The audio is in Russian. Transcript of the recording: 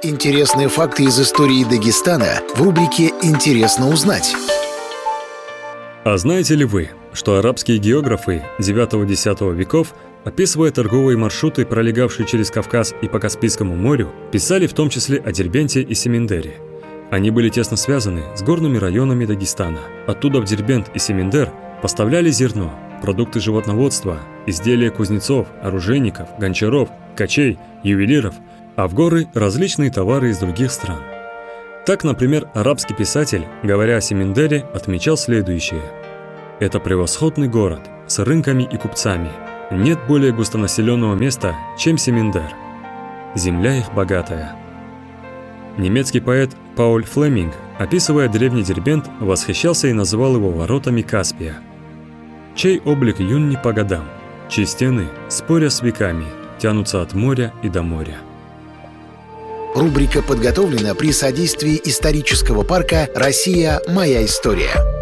Интересные факты из истории Дагестана в рубрике «Интересно узнать». А знаете ли вы, что арабские географы IX-X веков, описывая торговые маршруты, пролегавшие через Кавказ и по Каспийскому морю, писали в том числе о Дербенте и Семендере? Они были тесно связаны с горными районами Дагестана. Оттуда в Дербент и Семендер поставляли зерно, продукты животноводства, изделия кузнецов, оружейников, гончаров, ткачей, ювелиров, а в горы различные товары из других стран. Так, например, арабский писатель, говоря о Семендере, отмечал следующее: «Это превосходный город с рынками и купцами. Нет более густонаселенного места, чем Семендер. Земля их богатая». Немецкий поэт Пауль Флеминг, описывая древний Дербент, восхищался и называл его воротами Каспия. «Чей облик юн не по годам, чьи стены, споря с веками, тянутся от моря и до моря». Рубрика подготовлена при содействии исторического парка «Россия. Моя история».